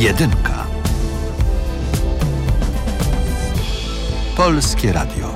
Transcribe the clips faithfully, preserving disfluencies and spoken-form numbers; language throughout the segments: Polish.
Jedynka. Polskie Radio.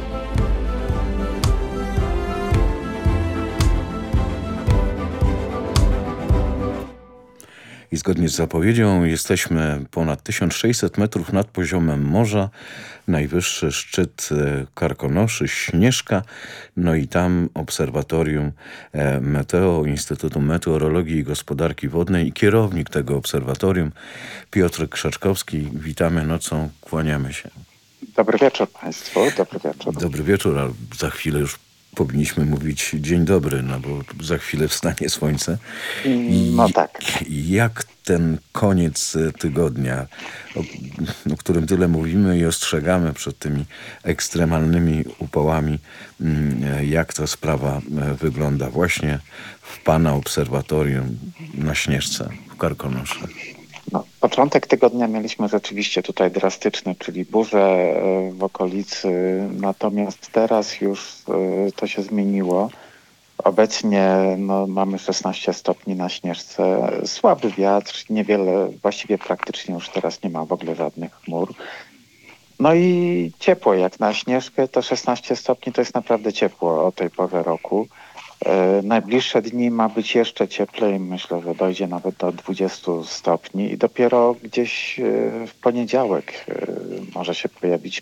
I zgodnie z zapowiedzią jesteśmy ponad tysiąc sześćset metrów nad poziomem morza. Najwyższy szczyt Karkonoszy, Śnieżka. No i tam obserwatorium Meteo, Instytutu Meteorologii i Gospodarki Wodnej i kierownik tego obserwatorium Piotr Krzaczkowski. Witamy nocą, kłaniamy się. Dobry wieczór Państwu, dobry wieczór. Dobry wieczór, a za chwilę już powinniśmy mówić dzień dobry, no bo za chwilę wstanie słońce. I no tak. Jak ten koniec tygodnia, o, o którym tyle mówimy i ostrzegamy przed tymi ekstremalnymi upałami, jak ta sprawa wygląda właśnie w Pana obserwatorium na Śnieżce w Karkonoszy? No, początek tygodnia mieliśmy rzeczywiście tutaj drastyczny, czyli burzę w okolicy, natomiast teraz już to się zmieniło. Obecnie no, mamy szesnaście stopni na Śnieżce, słaby wiatr, niewiele, właściwie praktycznie już teraz nie ma w ogóle żadnych chmur. No i ciepło, jak na Śnieżkę to szesnaście stopni to jest naprawdę ciepło o tej porze roku. E, najbliższe dni ma być jeszcze cieplej, myślę, że dojdzie nawet do dwudziestu stopni i dopiero gdzieś e, w poniedziałek e, może się pojawić